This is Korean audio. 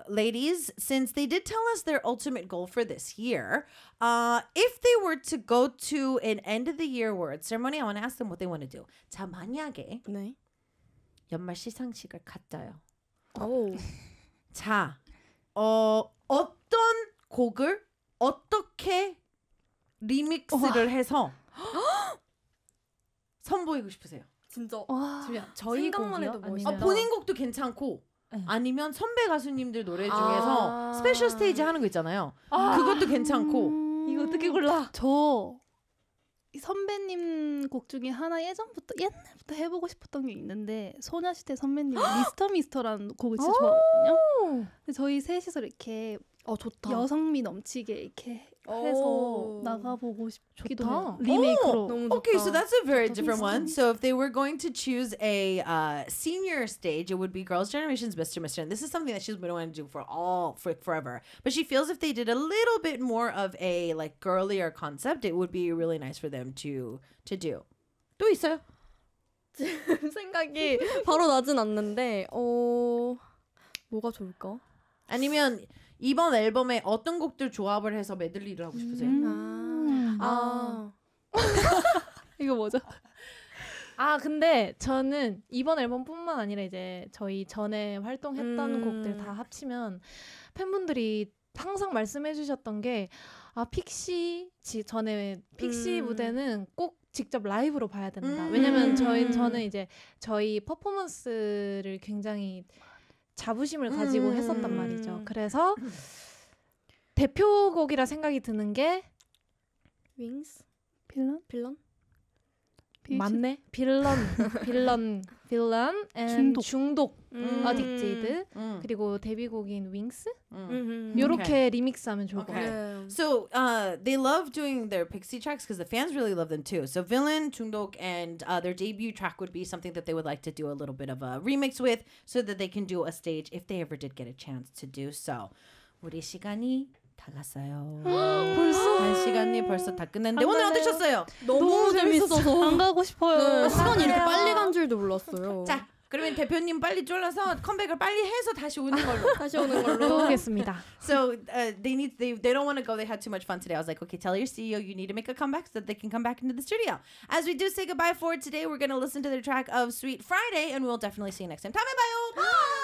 ladies, since they did tell us their ultimate goal for this year, if they were to go to an end of the year award ceremony, I want to ask them what they want to do. 자, 만약에 네. 연말 시상식을 갖자요. 오. 자, 어떤 곡을 어떻게 리믹스를 해서 선보이고 싶으세요? 진짜. 와, 저희 생각만 해도 곡이요? 멋있다. 본인 곡도 괜찮고 네. 아니면 선배 가수님들 노래 중에서 스페셜 스테이지 하는 거 있잖아요. 그것도 괜찮고. 이거 어떻게 골라? 저 선배님 곡 중에 하나 옛날부터 해보고 싶었던 게 있는데 소녀시대 선배님 미스터 미스터라는 곡을 진짜 좋아하거든요. 근데 저희 셋이서 이렇게 좋다. 여성미 넘치게 이렇게 해서 나가보고 싶기도 좋다. 해요. 리메이크로. 너무 좋다. Okay, so that's a very different one. So if they were going to choose a senior stage, it would be Girls' Generation's Mr. Mister. And this is something that she's been wanting to do for forever. But she feels if they did a little bit more of a like girlier concept, it would be really nice for them to do. 또 있어요? 생각이 바로 나진 않는데 뭐가 좋을까? 아니면 이번 앨범에 어떤 곡들 조합을 해서 메들리를 하고 싶으세요? 이거 뭐죠? 근데 저는 이번 앨범뿐만 아니라 이제 저희 전에 활동했던 곡들 다 합치면 팬분들이 항상 말씀해 주셨던 게 픽시 전에 픽시 무대는 꼭 직접 라이브로 봐야 된다. 왜냐면 저는 이제 저희 퍼포먼스를 굉장히 자부심을 가지고 했었단 말이죠. 그래서 대표곡이라 생각이 드는 게 윙스? 빌런? 맞네. 빌런 and 중독 어딕티드 그리고 데뷔곡인 윙스 요렇게 리믹스하면 좋을 것 같아요. So they love doing their Pixie tracks because the fans really love them too. So Villain, 중독, and their debut track would be something that they would like to do a little bit of a remix with so that they can do a stage if they ever did get a chance to do so. 우리 시간이 다 갔어요. 벌써? 시간이 벌써 다 끝났는데 오늘 어떠셨어요? 너무 재밌어서 안 가고 싶어요. 시간이 이렇게 빨리 간 줄도 몰랐어요. 자, 그러면 대표님 빨리 졸라서 컴백을 빨리 해서 다시 오는 걸로. 다시 오는 걸로. 또 오겠습니다. So they don't want to go. They had too much fun today. I was like, okay, tell your CEO you need to make a comeback so that they can come back into the studio. As we do say goodbye for today, we're going to listen to their track of Sweet Friday, and we'll definitely see you next time. 다음에 봐요. Bye.